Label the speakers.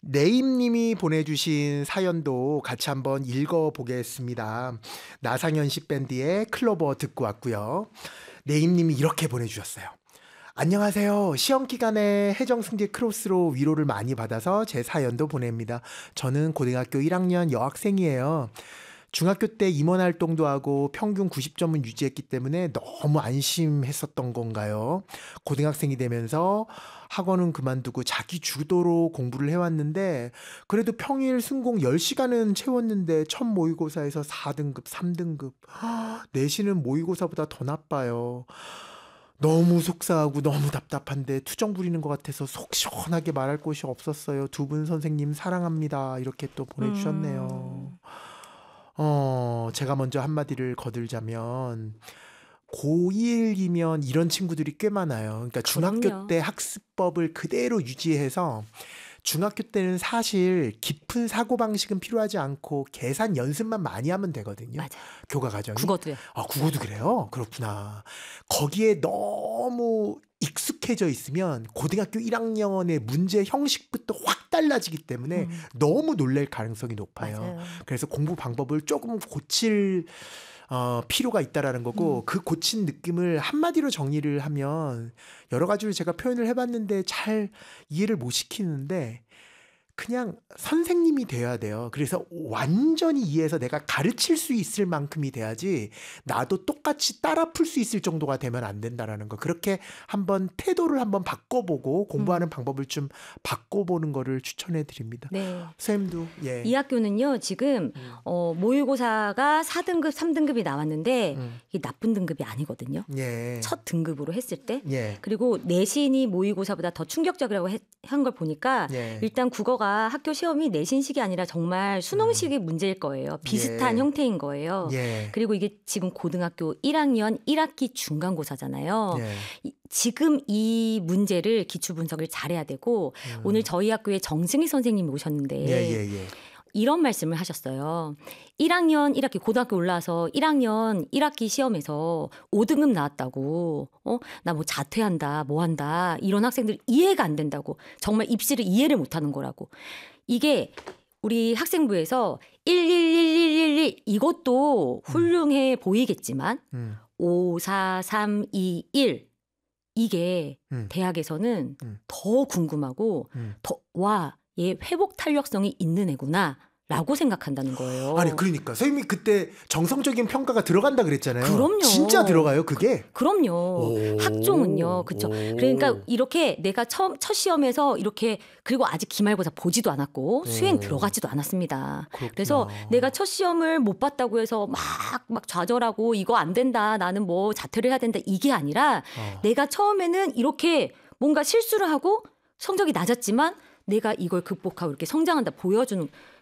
Speaker 1: 네임님이 보내주신 사연도 같이 한번 읽어보겠습니다. 나상현 씨 밴드의 클로버 듣고 왔고요. 네임님이 이렇게 보내주셨어요. 안녕하세요. 시험 기간에 해정승제 크로스로 위로를 많이 받아서 제 사연도 보냅니다. 저는 고등학교 1학년 여학생이에요. 중학교 때 임원 활동도 하고 평균 90점은 유지했기 때문에 너무 안심했었던 건가요? 고등학생이 되면서 학원은 그만두고 자기 주도로 공부를 해왔는데 그래도 평일 순공 10시간은 채웠는데 첫 모의고사에서 4등급, 3등급. 내신은 모의고사보다 더 나빠요. 너무 속상하고 너무 답답한데 투정 부리는 것 같아서 속 시원하게 말할 곳이 없었어요. 두 분 선생님 사랑합니다. 이렇게 또 보내주셨네요. 제가 먼저 한마디를 거들자면 고1이면 이런 친구들이 꽤 많아요. 그러니까 중학교
Speaker 2: 그럼요.
Speaker 1: 때 학습법을 그대로 유지해서 중학교 때는 사실 깊은 사고방식은 필요하지 않고 계산 연습만 많이 하면 되거든요.
Speaker 2: 맞아요.
Speaker 1: 교과 과정이.
Speaker 2: 국어도요.
Speaker 1: 국어도 그래요? 그렇구나. 거기에 너무 익숙해져 있으면 고등학교 1학년의 문제 형식부터 확 달라지기 때문에 너무 놀랄 가능성이 높아요.
Speaker 2: 맞아요.
Speaker 1: 그래서 공부 방법을 조금 고칠 필요가 있다라는 거고 그 고친 느낌을 한마디로 정리를 하면 여러 가지로 제가 표현을 해봤는데 잘 이해를 못 시키는데 그냥 선생님이 돼야 돼요. 그래서 완전히 이해해서 내가 가르칠 수 있을 만큼이 돼야지 나도 똑같이 따라 풀 수 있을 정도가 되면 안 된다라는 거. 그렇게 한번 태도를 한번 바꿔보고 공부하는 방법을 좀 바꿔보는 거를 추천해 드립니다.
Speaker 2: 네.
Speaker 1: 선생님도 예.
Speaker 2: 이 학교는요, 지금 모의고사가 4등급, 3등급이 나왔는데 이게 나쁜 등급이 아니거든요.
Speaker 1: 예.
Speaker 2: 첫 등급으로 했을 때.
Speaker 1: 예.
Speaker 2: 그리고 내신이 모의고사보다 더 충격적이라고 한 걸 보니까
Speaker 1: 예.
Speaker 2: 일단 국어가 학교 시험이 내신식이 아니라 정말 수능식의 문제일 거예요. 비슷한
Speaker 1: 예.
Speaker 2: 형태인 거예요.
Speaker 1: 예.
Speaker 2: 그리고 이게 지금 고등학교 1학년 1학기 중간고사잖아요.
Speaker 1: 예.
Speaker 2: 지금 이 문제를 기출 분석을 잘해야 되고 오늘 저희 학교에 정승희 선생님이 오셨는데
Speaker 1: 예.
Speaker 2: 이런 말씀을 하셨어요. 1학년 1학기 고등학교 올라와서 1학년 1학기 시험에서 5등급 나왔다고 나 뭐 자퇴한다 뭐 한다 이런 학생들 이해가 안 된다고 정말 입시를 이해를 못하는 거라고. 이게 우리 학생부에서 11111 이것도 훌륭해 보이겠지만 5, 4, 3, 2, 1 이게 대학에서는 더 궁금하고 와, 얘 회복 탄력성이 있는 애구나 라고 생각한다는 거예요.
Speaker 1: 아니 그러니까 선생님이 그때 정성적인 평가가 들어간다 그랬잖아요.
Speaker 2: 그럼요.
Speaker 1: 진짜 들어가요 그게?
Speaker 2: 그럼요. 학종은요. 그렇죠. 그러니까 이렇게 내가 첫 시험에서 이렇게 그리고 아직 기말고사 보지도 않았고 수행 들어가지도 않았습니다.
Speaker 1: 그렇구나.
Speaker 2: 그래서 내가 첫 시험을 못 봤다고 해서 막 좌절하고 이거 안 된다. 나는 뭐 자퇴를 해야 된다. 이게 아니라 내가 처음에는 이렇게 뭔가 실수를 하고 성적이 낮았지만 내가 이걸 극복하고 이렇게 성장한다 보여주는